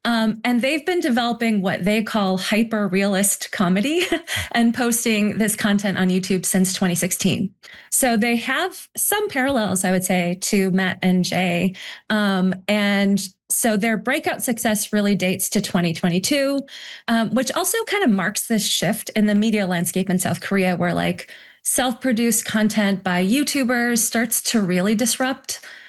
And they've been developing what they call hyper realist comedy and posting this content on YouTube since 2016. So they have some parallels, I would say, to Matt and Jay. And so their breakout success really dates to 2022, which also kind of marks this shift in the media landscape in South Korea, where like self produced content by YouTubers starts to really disrupt